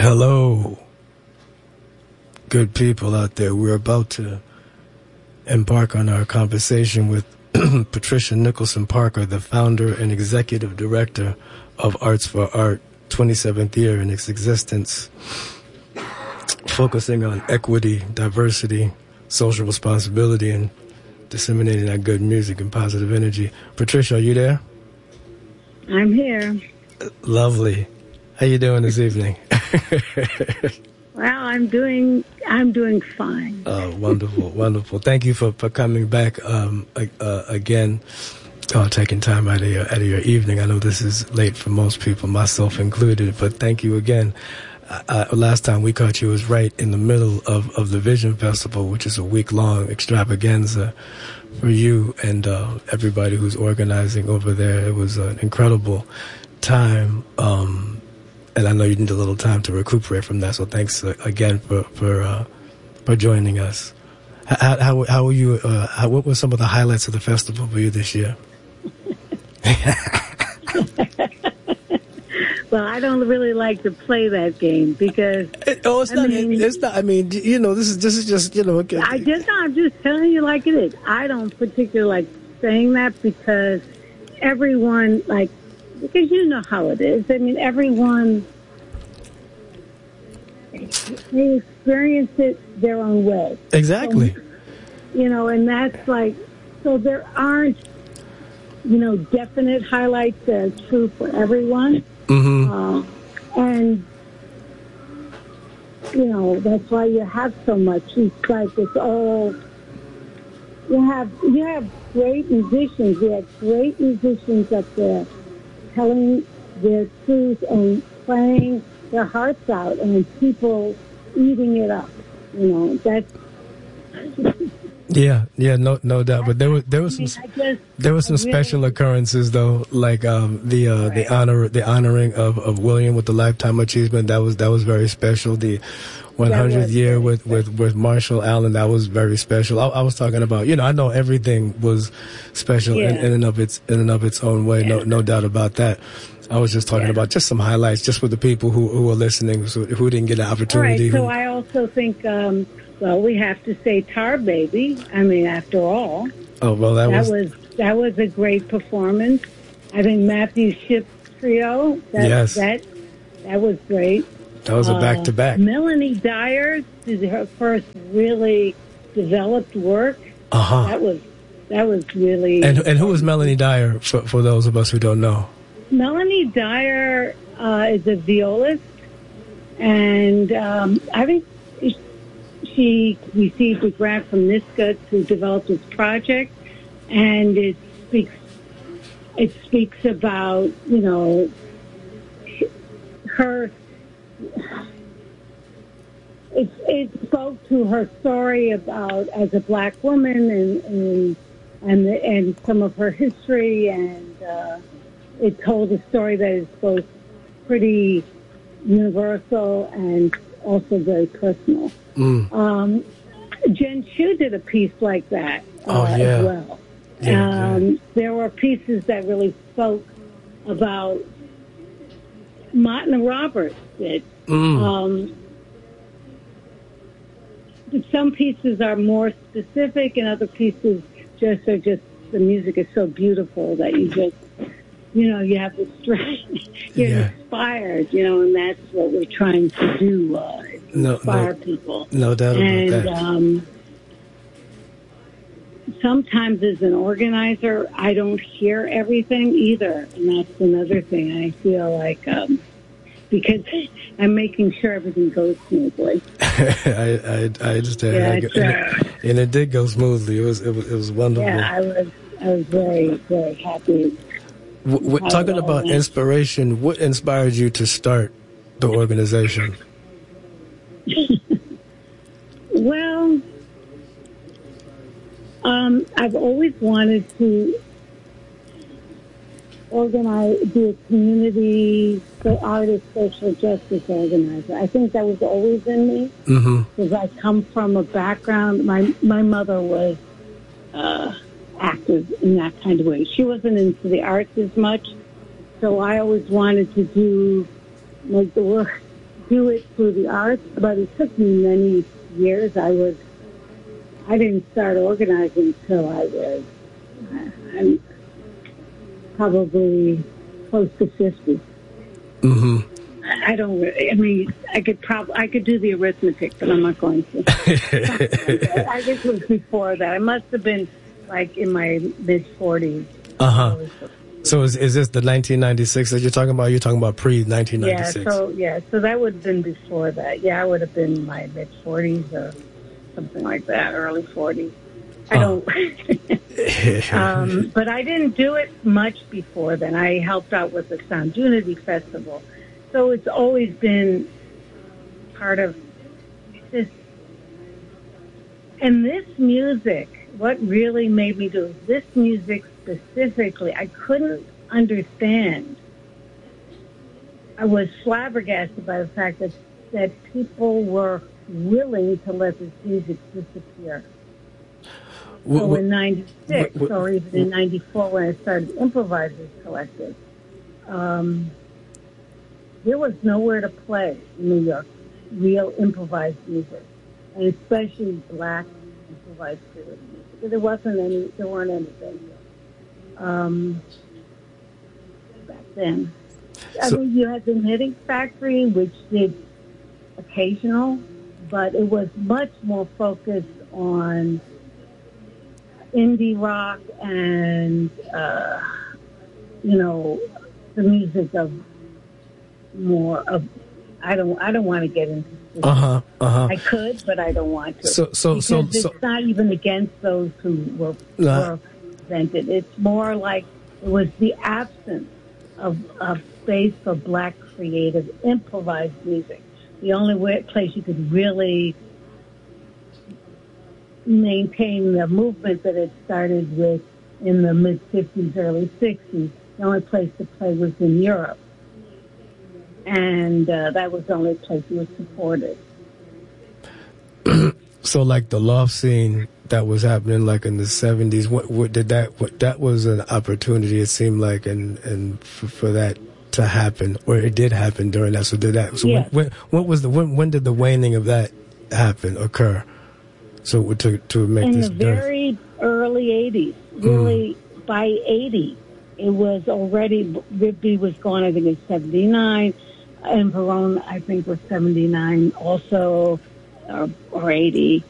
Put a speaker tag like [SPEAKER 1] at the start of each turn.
[SPEAKER 1] Hello, good people out there. We're about to embark on our conversation with Patricia Nicholson Parker, the founder and executive director of Arts for Art, 27th year in its existence, focusing on equity, diversity, social responsibility, and disseminating that good music and positive energy. Patricia, are you there?
[SPEAKER 2] I'm here.
[SPEAKER 1] Lovely. How you doing this evening?
[SPEAKER 2] Well, I'm doing fine.
[SPEAKER 1] Oh, wonderful, wonderful. Thank you for coming back again, taking time out of your evening. I know this is late for most people, myself included, but thank you again. Last time we caught you was right in the middle of the Vision Festival, which is a week-long extravaganza for you and everybody who's organizing over there. It was an incredible time, and I know you need a little time to recuperate from that. So thanks again for joining us. How were you? What were some of the highlights of the festival for you this year?
[SPEAKER 2] Well, I don't really like to play that game because
[SPEAKER 1] it's not. I mean, you know, this is just, you know.
[SPEAKER 2] I'm just telling you like it is. I don't particularly like saying that because everyone because you know how it is. I mean, everyone they experience it their own way.
[SPEAKER 1] Exactly.
[SPEAKER 2] So, you know, and that's so there aren't definite highlights that are true for everyone.
[SPEAKER 1] Mm-hmm.
[SPEAKER 2] And, that's why you have so much. It's all, you have great musicians. We have great musicians up there telling their truth and playing their hearts out and people eating it up. That's...
[SPEAKER 1] Yeah, no doubt. But there were some special occurrences though, like the honoring of William with the Lifetime Achievement. That was very special. The 100th year with Marshall Allen, that was very special. I was talking about, I know everything was special in and of its own way. Yeah. No doubt about that. I was just talking about just some highlights, just for the people who are listening, who didn't get an opportunity.
[SPEAKER 2] All right. So I also think. Well, we have to say Tar Baby. I mean, after all.
[SPEAKER 1] Oh, well, that
[SPEAKER 2] was a great performance. I think Matthew Shipp's trio. That was great.
[SPEAKER 1] That was a back-to-back.
[SPEAKER 2] Melanie Dyer did her first really developed work.
[SPEAKER 1] Uh-huh.
[SPEAKER 2] That was really.
[SPEAKER 1] And who was Melanie Dyer for those of us who don't know?
[SPEAKER 2] Melanie Dyer is a violist, and I think. She received a grant from NISCA to develop this project, and it speaks about her. It spoke to her story about as a black woman and some of her history, and it told a story that is both pretty universal and also very personal. Jen Chu did a piece like that as well. There were pieces that really spoke about Martin Roberts did. Some pieces are more specific, and other pieces are just the music is so beautiful that you just you have the strength. You're inspired, and that's what we're trying to do. Inspire people.
[SPEAKER 1] No doubt about that.
[SPEAKER 2] And sometimes as an organizer, I don't hear everything either. And that's another thing. I feel like because I'm making sure everything goes smoothly.
[SPEAKER 1] I understand. And it did go smoothly. It was wonderful.
[SPEAKER 2] Yeah, I was very, very happy.
[SPEAKER 1] Talking about inspiration, what inspired you to start the organization?
[SPEAKER 2] Well, I've always wanted to be a community artist social justice organizer. I think that was always in me because I come from a background. My mother was active in that kind of way. She wasn't into the arts as much, so I always wanted to do the work do it through the arts, but it took me many years. I didn't start organizing until I'm probably close to 50.
[SPEAKER 1] Mm-hmm.
[SPEAKER 2] I could do the arithmetic, but I'm not going to. I guess it was before that. I must have been like in my mid-40s.
[SPEAKER 1] Uh-huh. So is this the 1996 that you're talking about? You're talking about pre-1996?
[SPEAKER 2] So that would have been before that. Yeah, I would have been in my mid-40s or something like that, early 40s. I don't... but I didn't do it much before then. I helped out with the Sound Unity Festival. So it's always been part of this. And this music, what really made me do this music specifically, I couldn't understand. I was flabbergasted by the fact that people were willing to let this music disappear. So in 96 or even in 94 when I started Improvisers Collective, there was nowhere to play in New York real improvised music, and especially black improvised music. There weren't any back then. I mean, you had the Knitting Factory, which did occasional, but it was much more focused on indie rock and, the music of more of, I don't want to get into this. I could, but I don't want to. So it's not even against those who were presented. It's more like it was the absence of space for black creative improvised music. The only place you could really maintain the movement that it started with in the mid-50s, early 60s, the only place to play was in Europe. And that was the only place it was supported.
[SPEAKER 1] So, like the loft scene that was happening, like in the 70s, that was an opportunity. It seemed like, and for that to happen, or it did happen during that. So did that? So yes. When did the waning of that occur? So to make
[SPEAKER 2] in
[SPEAKER 1] this
[SPEAKER 2] the very early 80s, really by 80, it was already Rigby was gone. I think in 79. And Verone, I think, was 79 also, or 80.